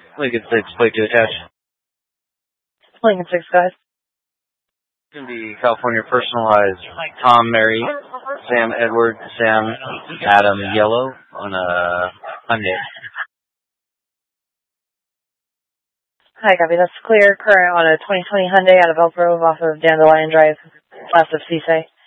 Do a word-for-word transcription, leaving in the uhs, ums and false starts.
Lincoln six, plate to attach. Lincoln six, guys. It's going to be California personalized. Tom, Mary, Sam, Edward, Sam, Adam, Yellow on a Hyundai. Hi, copy. That's clear. Current on a twenty twenty Hyundai out of Elk Grove off of Dandelion Drive, west of Seasay.